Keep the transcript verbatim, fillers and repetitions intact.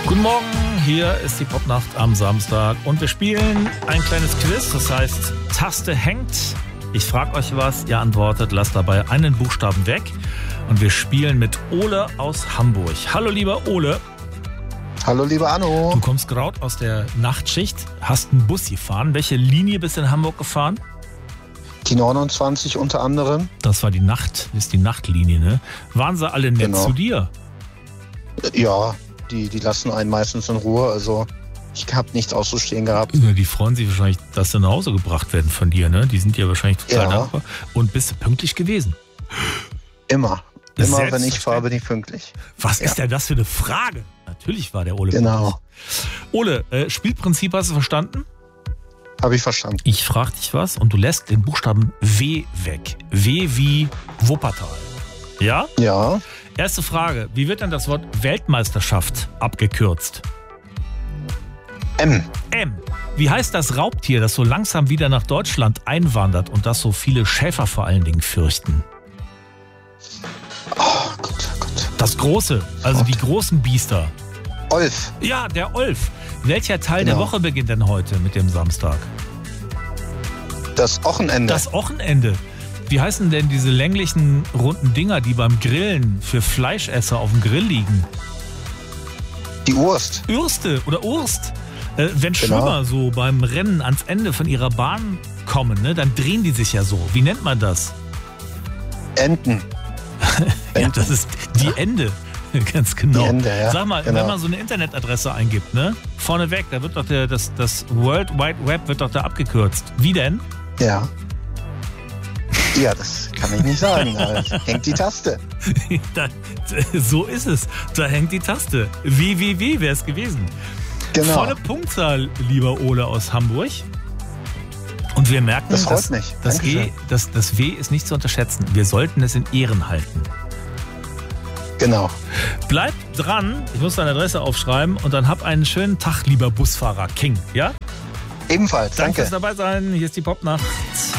Guten Morgen, hier ist die Popnacht am Samstag und wir spielen ein kleines Quiz, das heißt Taste hängt. Ich frage euch was, ihr antwortet, lasst dabei einen Buchstaben weg und wir spielen mit Ole aus Hamburg. Hallo lieber Ole. Hallo lieber Anno. Du kommst gerade aus der Nachtschicht, hast einen Bus gefahren. Welche Linie bist du in Hamburg gefahren? Die neunundzwanzig unter anderem. Das war die Nacht, ist die Nachtlinie, ne? Waren sie alle nett Genau. zu dir? Ja, die, die lassen einen meistens in Ruhe, also ich habe nichts auszustehen gehabt. Ja, die freuen sich wahrscheinlich, dass sie nach Hause gebracht werden von dir, ne? Die sind dir wahrscheinlich total Ja. dankbar. Und bist du pünktlich gewesen? Immer. Immer wenn ich Selbstverständlich. fahre, bin ich pünktlich. Was Ja. ist denn das für eine Frage? Natürlich war der Ole Genau. pünktlich. Ole, äh, Spielprinzip hast du verstanden? Habe ich verstanden. Ich frage dich was und du lässt den Buchstaben W weg. W wie Wuppertal. Ja? Ja, Erste Frage. Wie wird denn das Wort Weltmeisterschaft abgekürzt? M. M. Wie heißt das Raubtier, das so langsam wieder nach Deutschland einwandert und das so viele Schäfer vor allen Dingen fürchten? Oh Gott, oh Gott. Das Große, also die großen Biester. Olf. Ja, der Olf. Welcher Teil der Genau. Woche beginnt denn heute mit dem Samstag? Das Wochenende. Das Wochenende. Wie heißen denn diese länglichen, runden Dinger, die beim Grillen für Fleischesser auf dem Grill liegen? Die Wurst. Ürste oder Urst. Äh, wenn Genau. Schwimmer so beim Rennen ans Ende von ihrer Bahn kommen, ne, dann drehen die sich ja so. Wie nennt man das? Enten. Ja, das ist die Ende. Ganz genau. Die Ende, ja. Sag mal, Genau. wenn man so eine Internetadresse eingibt, ne? Vorneweg, da wird doch der, das, das World Wide Web wird doch da abgekürzt. Wie denn? Ja. Ja, das kann ich nicht sagen. Da hängt die Taste. da, so ist es. Da hängt die Taste. W W W wäre es gewesen. Genau. Volle Punktzahl, lieber Ole aus Hamburg. Und wir merken, Das freut dass, mich. das, G, Dankeschön. das, das W ist nicht zu unterschätzen. Wir sollten es in Ehren halten. Genau. Bleib dran. Ich muss deine Adresse aufschreiben und dann hab einen schönen Tag, lieber Busfahrer King. Ja? Ebenfalls. Danke Danke. fürs dabei sein. Hier ist die Popnacht.